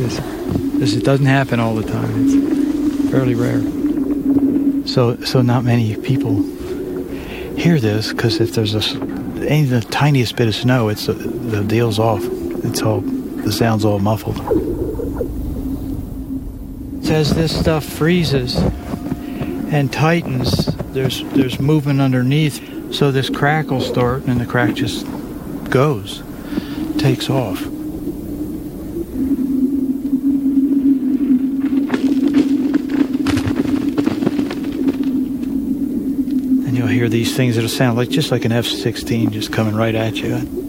This it doesn't happen all the time. It's fairly rare. So not many people hear this, because if there's any the tiniest bit of snow, it's the deal's off. The sound's all muffled. As this stuff freezes and tightens, there's movement underneath, so this crack will start, and the crack just goes, takes off. And you'll hear these things that'll sound just like an F-16 just coming right at you.